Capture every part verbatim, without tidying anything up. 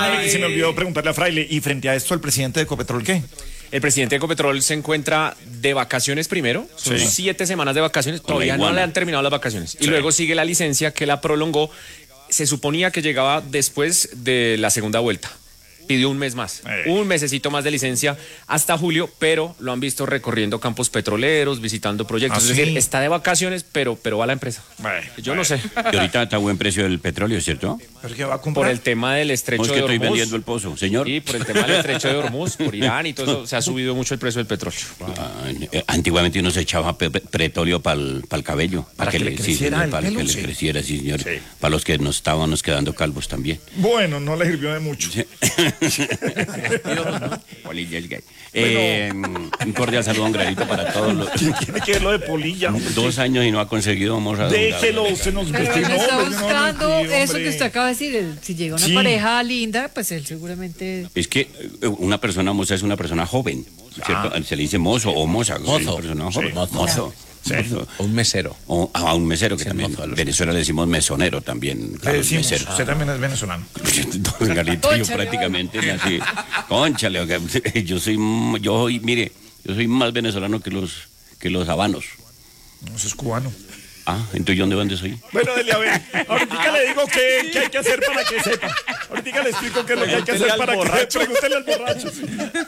Se me olvidó preguntarle a Fraile, y frente a esto, ¿el presidente de Ecopetrol qué? El presidente de Ecopetrol se encuentra de vacaciones primero, son sí. siete semanas de vacaciones, todavía no le han terminado las vacaciones. Sí. Y luego sigue la licencia que la prolongó, se suponía que llegaba después de la segunda vuelta. Pidió un mes más, eh. un mesecito más de licencia hasta julio, pero lo han visto recorriendo campos petroleros, visitando proyectos. ¿Ah, es sí? decir, está de vacaciones, pero, pero va a la empresa. Bueno, Yo bueno. no sé. Y ahorita está a buen precio el petróleo, ¿cierto? ¿Pero qué va a comprar? Por el tema del estrecho ¿Cómo es que de Hormuz. estoy vendiendo el pozo, señor? Sí, por el tema del estrecho de Hormuz, por Irán y todo eso, se ha subido mucho el precio del petróleo. Wow. Ah, antiguamente uno se echaba pe petróleo para el cabello. Para, para que, que le creciera sí, el Para pelo, que sí. le creciera, sí, señor. Sí. Para los que nos estábamos quedando calvos también. Bueno, no le sirvió de mucho. Sí. Polilla es gay. Eh, un cordial saludo, un granito para todos los. ¿Quién tiene que ver lo de Polilla? Dos años y no ha conseguido, vamos a. Déjelo, usted nos Pero él está buscando no, no, eso que usted acaba de decir. Si llega una sí. pareja linda, pues él seguramente. Es que una persona moza es una persona joven, ¿cierto? Ah. Se le dice mozo o moza. Mozo. Persona joven. Sí. Mozo. mozo. Sí. O un mesero. O a un mesero que sí, también. En Venezuela le decimos mesonero también. Le decimos, mesero. Usted también es venezolano. Don Galito, yo prácticamente nací. Cónchale, yo soy, yo soy, mire, yo soy más venezolano que los, que los habanos. No, eso es cubano. Ah, entonces ¿yo dónde soy? Bueno, dele a ver. Ahorita le digo qué, qué hay que hacer para que sepa. Ahorita le explico qué es lo que hay que hacer para borracho. que pregúntele al borracho. Sí.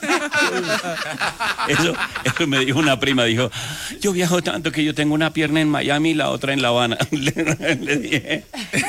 Eso, eso me dijo una prima, dijo, yo viajo tanto que yo tengo una pierna en Miami y la otra en La Habana. le, le dije.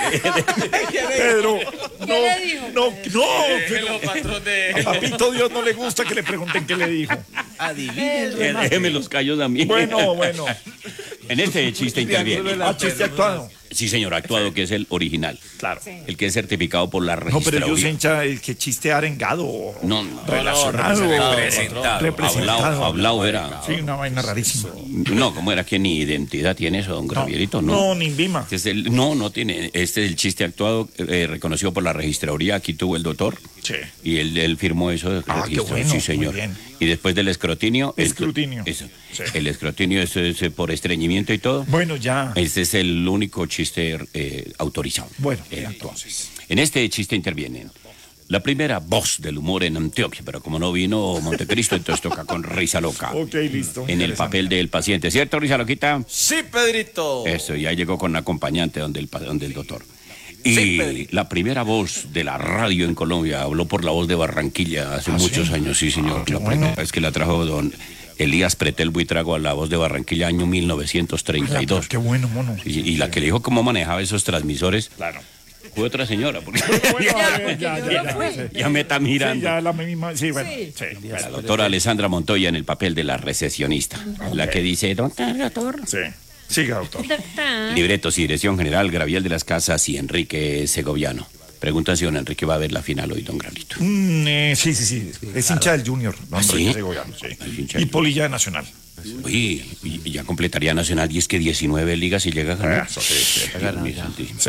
Pedro, no, ¿qué le dijo? No, no, pero patrón de... a Papito Dios no le gusta que le pregunten qué le dijo. Adivinen. Déjeme los callos a mí. Bueno, bueno. En este chiste interviene. Ah, chiste actuado. Sí, señor, actuado, que es el original. Claro. Sí. El que es certificado por la registraduría. No, pero yo sé hincha el que chiste arengado. No, no. Relacionado. No, no, representado. Representado. Hablado, hablado era. Sí, una vaina rarísima. No, ¿cómo era que ni identidad tiene eso, don Gravierito? No, no, ni Vima. Es el, no, no tiene. Este es el chiste actuado, eh, reconocido por la registraduría. Aquí tuvo el doctor. Sí. Y él, él firmó eso. Ah, qué bueno. Sí, señor. Y después del escrutinio. Escrutinio. Eso. Sí. El escrutinio es, es, es por estreñimiento y todo. Bueno, ya. Este es el único chiste eh, autorizado. Bueno, eh, entonces. En este chiste intervienen la primera voz del humor en Antioquia, pero como no vino Montecristo, entonces toca con Risa Loca. Ok, listo. En el papel del paciente, ¿cierto, Risa Loquita? Sí, Pedrito. Eso, ya llegó con acompañante donde el, donde el doctor. Y sí, la primera voz de la radio en Colombia habló por la voz de Barranquilla hace ¿Ah, muchos sí? años, sí, señor. Ah, la bueno. primera vez que la trajo don Elías Pretel Buitrago a la voz de Barranquilla, año mil novecientos treinta y dos. Qué bueno, mono. Y, y la que le dijo cómo manejaba esos transmisores. Claro. Fue otra señora. Porque... Bueno, ya, ver, ya, ya, ya, ya, ya me está mirando. Sí, ya la misma, sí, bueno. Sí. Sí. La doctora Alessandra Montoya en el papel de la recesionista. Okay. La que dice, doctor, doctor. Sí. Siga, doctor. Libretos y dirección general, Graviel de las Casas y Enrique Segoviano. Pregunta si don Enrique va a ver la final hoy, don Granito. Mm, eh, sí, sí, sí. sí es claro. hincha del Junior, don ¿Ah, Enrique sí? Segoviano, sí. Y Polilla de Nacional. Uy, y ya completaría Nacional y es que diecinueve ligas y llega a ganar. Eso, sí, sí. Sí. Sí.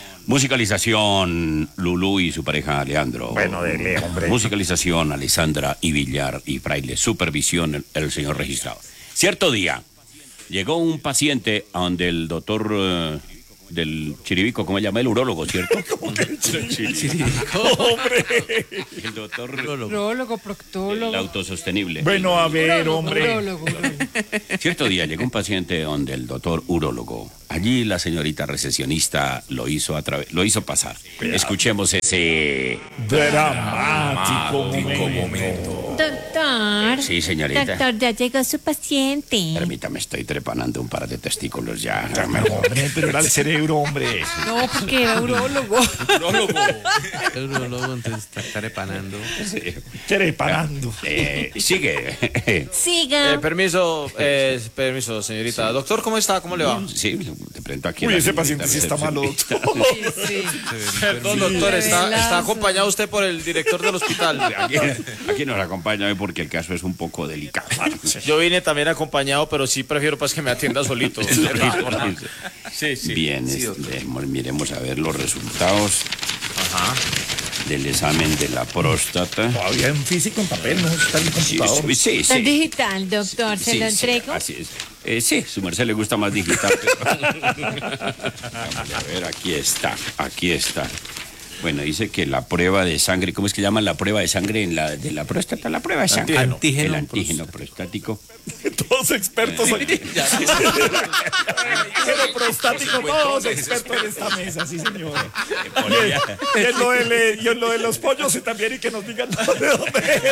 Musicalización, Lulú y su pareja Leandro. Bueno, dele, hombre. Musicalización, Alessandra y Villar y Fraile. Supervisión, el, el señor registrado. Cierto día, llegó un paciente a donde el doctor uh, del Chiribico, ¿cómo se llama? El urólogo, ¿cierto? ¿Cómo que el Chiribico? ¡Hombre! El doctor... Urólogo, proctólogo. El autosostenible. Bueno, a ver, urólogo, hombre. Urólogo. Cierto día llegó un paciente donde el doctor urólogo. Allí la señorita recesionista lo hizo a través, lo hizo pasar. Cuidado. Escuchemos ese dramático, dramático momento. momento. Doctor. Sí, señorita. Doctor, ya llegó su paciente. Permítame, estoy trepanando un par de testículos ya. ya me hombre, pero era el cerebro, hombre. No, porque era urólogo. Urólogo. El urólogo entonces está trepanando. Sí. Trepanando. Eh, sigue. Siga. Eh, permiso, eh, permiso, señorita. Sí. Doctor, ¿cómo está? ¿Cómo le va? Sí, te presento aquí. Uy, ese paciente sí está malo, doctor. Sí, sí. Perdón, doctor, está, está acompañado usted por el director del hospital. Aquí, aquí nos acompaña porque el caso es un poco delicado. Yo vine también acompañado, pero sí prefiero pues que me atienda solito. Sí, sí. Bien, sí, este, miremos a ver los resultados. Ajá. Del examen de la próstata. Todavía en físico, en papel, no está en el computador. Sí, sí, está sí. digital, doctor, ¿se sí, lo sí, entrego? Así es. Eh, sí, su merced le gusta más digital. Pero... Vamos a ver, aquí está, aquí está. Bueno, dice que la prueba de sangre, ¿cómo es que llaman la prueba de sangre en la de la próstata? La prueba de sangre. Antígeno. El antígeno prostático. Todos expertos aquí. Pero prostático, todos expertos en esta mesa, sí, señor. Y, y, en lo de, y en lo de los pollos y también, y que nos digan de dónde es.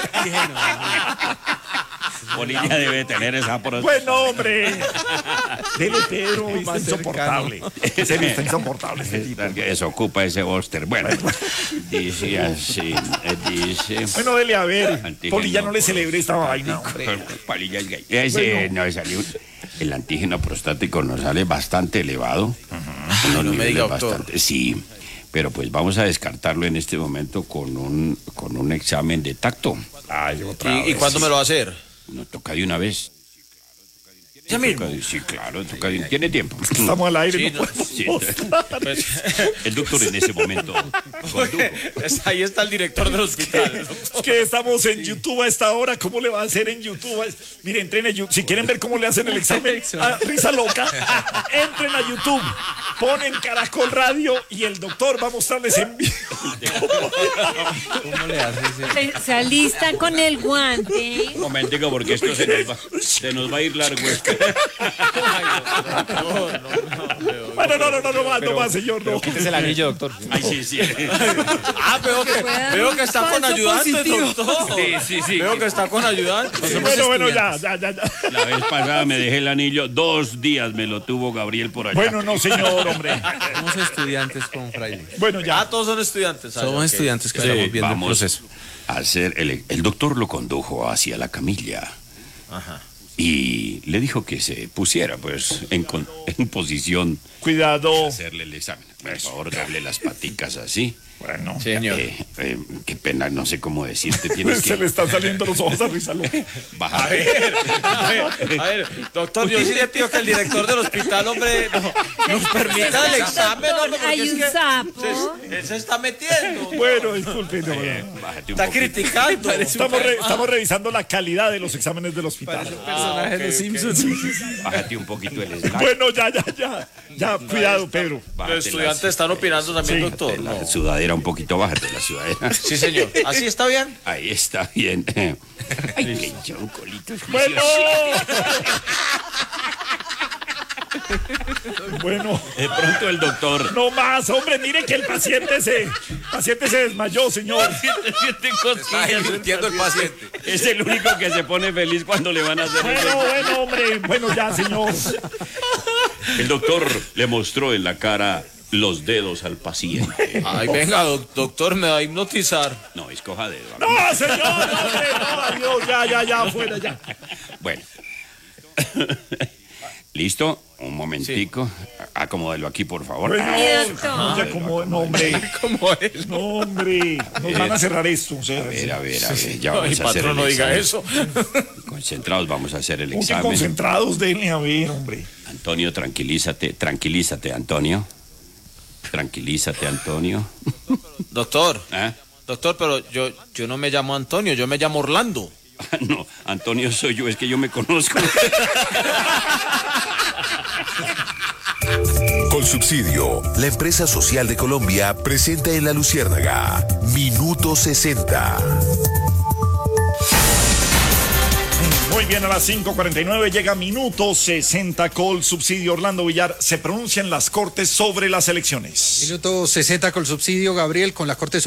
Bolivia debe tener esa próstata. Bueno, hombre. Dele, Pedro, está insoportable. Ese está insoportable. Ese tipo. Desocupa ese Oster. Bueno, dice así, dice... Bueno, dele a ver. Antígeno Polilla, no le celebre esta vaina. Polilla es gay. Ese, Bueno. no, salió, el antígeno prostático nos sale bastante elevado. Uh-huh. Unos No me niveles diga, doctor. bastante, sí, pero pues vamos a descartarlo en este momento con un, con un examen de tacto. Ay, otra ¿Y, ¿Y vez. cuando me lo va a hacer? Nos toca de una vez. Ya mismo. Toca de- Sí, claro, toca de- tiene tiempo. Estamos al aire, Sí, no no. podemos Sí, mostrar. Pues, el doctor en ese momento condujo. es- ahí está el director del hospital. Es que estamos en YouTube a esta hora. ¿Cómo le va a hacer en YouTube? Es- Miren, entren a YouTube. Si quieren ver cómo le hacen el examen a Risa Loca, entren a YouTube, ponen Caracol Radio y el doctor va a mostrarles en vivo. ¿Cómo le hace ese? Se, se alista con el guante. Un momentico, porque esto se nos va, se nos va a ir largo. Bueno, no, no, no, no más, no más, señor, no. Quítese el anillo, doctor. Ay, sí, sí. Ah, veo que, veo que está con Falso ayudantes, positivo. doctor. Sí, sí, sí. Veo que está con ayudantes. Sí, bueno, bueno, ya, ya, ya, ya. La vez pasada me dejé el anillo, dos días me lo tuvo Gabriel por allá. Bueno, no, señor, hombre. Somos estudiantes con Fraile. Bueno, ya. Ah, todos son estudiantes. ah, Somos ok. estudiantes que Sí, estamos viendo el vamos proceso. a hacer, el, el doctor lo condujo hacia la camilla. Ajá. Y le dijo que se pusiera, pues, en, con- en posición Cuidado. de hacerle el examen. Por favor, doble las paticas así. Bueno, Señor. Eh, eh, qué pena, no sé cómo decirte. Tienes se le que están saliendo los ojos a Risa Loca. bajar. A ver, a ver, doctor, yo sí le pido que el director del hospital, hombre, no, nos permita el examen, hombre, porque Hay es un que sapo. se, él se está metiendo. Bueno, disculpe. no, no. Bájate un Está poquito. criticando. Estamos, re- estamos revisando la calidad de los exámenes del hospital. Personaje de los Simpsons. Bájate un poquito el slack. Bueno, ya, ya, ya. Ya, cuidado, Pedro. Bájate Los estudiantes están opinando también, Sí. doctor. La, la sudadera un poquito, bájate la sudadera. Sí, señor. ¿Así está bien? Ahí está bien. Ay, qué choncolitos. Bueno. Bueno, De pronto el doctor. no más, hombre, mire que el paciente se, el paciente se desmayó, señor. Siente, siente cosquillas. Entiendo el paciente. Es el único que se pone feliz cuando le van a hacer Bueno, eso. bueno, hombre, bueno, ya, señor. El doctor le mostró en la cara los dedos al paciente. Ay, venga, doc- doctor, me va a hipnotizar. No, escoja dedo. No, señor, hombre, no, adiós, ya, ya, ya, fuera, ya. Bueno. ¿Listo? Un momentico. Acomódelo aquí, por favor. Bueno, Ah, doctor. ya como, no, hombre, ¿Cómo es? no, hombre, nos van a cerrar esto, o sea, a ver, a ver, a ver. Ya Ay, vamos a hacer patrón, el no diga examen. eso. Concentrados, vamos a hacer el como que examen. concentrados, denle a ver, hombre. Antonio, tranquilízate, tranquilízate, Antonio. Tranquilízate, Antonio. Doctor, ¿Ah? doctor, pero yo, yo no me llamo Antonio, yo me llamo Orlando. No, Antonio soy yo, es que yo me conozco. Colsubsidio, la empresa social de Colombia, presenta en La Luciérnaga Minuto sesenta. Muy bien, a las cinco cuarenta y nueve llega Minuto sesenta Col Subsidio. Orlando Villar, se pronuncian las cortes sobre las elecciones. Minuto sesenta con subsidio, Gabriel, con la Corte